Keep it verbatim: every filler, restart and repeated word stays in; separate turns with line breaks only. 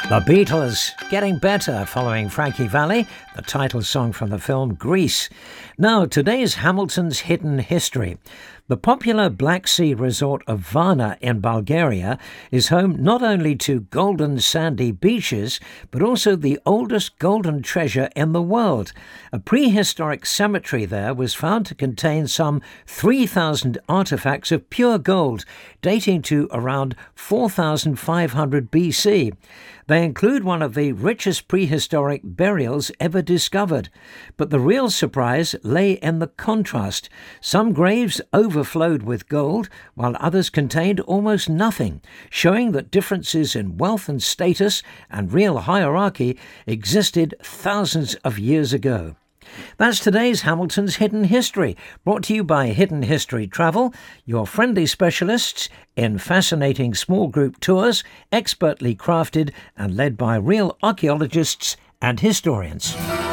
The Beatles, Getting Better, following Frankie Valli, the title song from the film Grease. Now, today's Hamilton's Hidden History. The popular Black Sea resort of Varna in Bulgaria is home not only to golden sandy beaches, but also the oldest golden treasure in the world. A prehistoric cemetery there was found to contain some three thousand artifacts of pure gold, dating to around four thousand five hundred B C. They include one of the richest prehistoric burials ever discovered. But the real surprise lay in the contrast. Some graves overflowed with gold, while others contained almost nothing, showing that differences in wealth and status and real hierarchy existed thousands of years ago. That's today's Hamilton's Hidden History, brought to you by Hidden History Travel, your friendly specialists in fascinating small group tours, expertly crafted and led by real archaeologists and historians.